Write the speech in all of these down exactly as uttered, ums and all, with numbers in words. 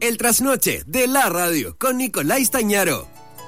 El trasnoche de la radio con Nicolás Stañaro.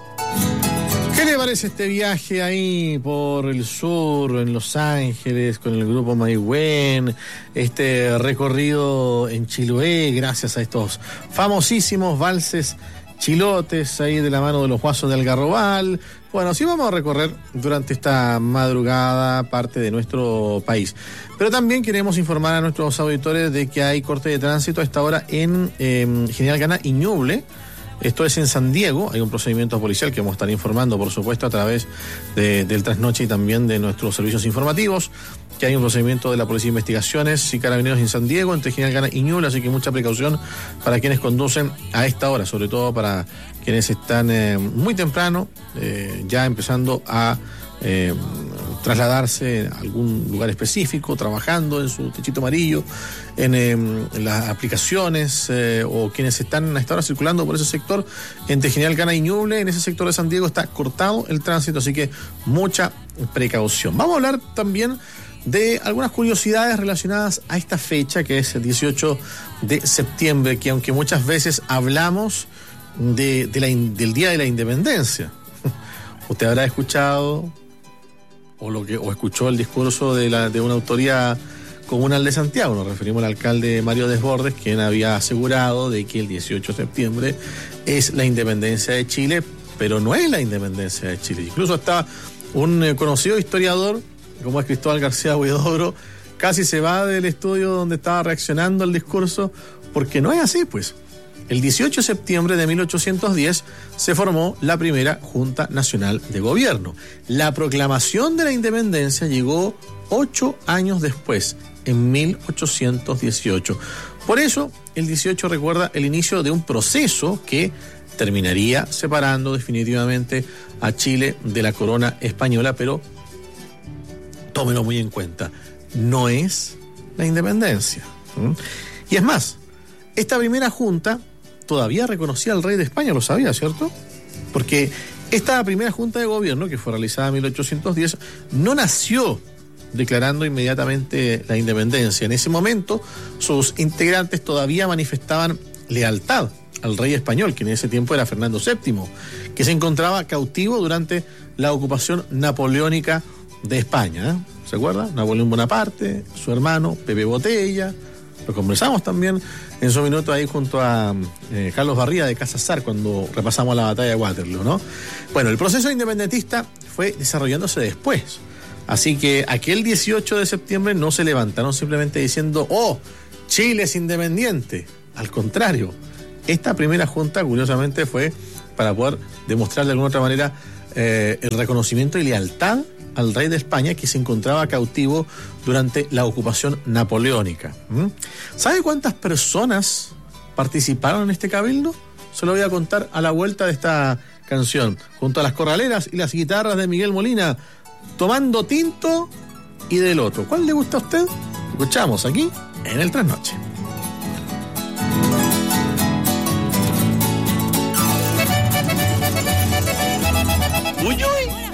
¿Qué le parece este viaje ahí por el sur, en Los Ángeles, con el grupo Maigüen? Este recorrido en Chiloé, gracias a estos famosísimos valses chilotes ahí de la mano de los Guasos de Algarrobal. Bueno, sí vamos a recorrer durante esta madrugada parte de nuestro país. Pero también queremos informar a nuestros auditores de que hay corte de tránsito a esta hora en eh, General Gana y Ñuble. Esto es en San Diego, hay un procedimiento policial que vamos a estar informando, por supuesto, a través de, del trasnoche y también de nuestros servicios informativos, que hay un procedimiento de la Policía de Investigaciones y Carabineros en San Diego, entre General Gana y Ñuble, así que mucha precaución para quienes conducen a esta hora, sobre todo para quienes están eh, muy temprano, eh, ya empezando a eh, trasladarse a algún lugar específico, trabajando en su techito amarillo, en, eh, en las aplicaciones, eh, o quienes están a esta hora circulando por ese sector, entre General Gana y Ñuble, en ese sector de San Diego está cortado el tránsito, así que mucha precaución. Vamos a hablar también de algunas curiosidades relacionadas a esta fecha, que es el dieciocho de septiembre, que aunque muchas veces hablamos de, de la, del Día de la Independencia, usted habrá escuchado o lo que o escuchó el discurso de, la, de una autoridad comunal de Santiago. Nos referimos al alcalde Mario Desbordes, quien había asegurado de que el dieciocho de septiembre es la independencia de Chile, pero no es la independencia de Chile. Incluso hasta un eh, conocido historiador, como es Cristóbal García Huidobro, casi se va del estudio donde estaba reaccionando al discurso, porque no es así, pues. El dieciocho de septiembre de mil ochocientos diez se formó la primera Junta Nacional de Gobierno. La proclamación de la independencia llegó ocho años después, en mil ochocientos dieciocho. Por eso, el dieciocho recuerda el inicio de un proceso que terminaría separando definitivamente a Chile de la corona española, pero tómelo muy en cuenta, no es la independencia. ¿Mm? Y es más, esta primera junta todavía reconocía al rey de España, lo sabía, ¿cierto? Porque esta primera junta de gobierno, que fue realizada en mil ochocientos diez, no nació declarando inmediatamente la independencia. En ese momento, sus integrantes todavía manifestaban lealtad al rey español, que en ese tiempo era Fernando séptimo, que se encontraba cautivo durante la ocupación napoleónica de España, ¿eh? ¿Se acuerda? Napoleón Bonaparte, su hermano Pepe Botella. Lo conversamos también en su minuto ahí junto a eh, Carlos Barría de Casasar cuando repasamos la batalla de Waterloo, ¿no? Bueno, el proceso independentista fue desarrollándose después. Así que aquel dieciocho de septiembre no se levantaron simplemente diciendo, oh, Chile es independiente. Al contrario, esta primera junta, curiosamente, fue para poder demostrar de alguna otra manera eh, el reconocimiento y lealtad al rey de España, que se encontraba cautivo durante la ocupación napoleónica. ¿Mm? ¿Sabe cuántas personas participaron en este cabildo? Se lo voy a contar a la vuelta de esta canción, junto a las corraleras y las guitarras de Miguel Molina, tomando tinto y del otro. ¿Cuál le gusta a usted? Escuchamos aquí en el Trasnoche. Uy, uy.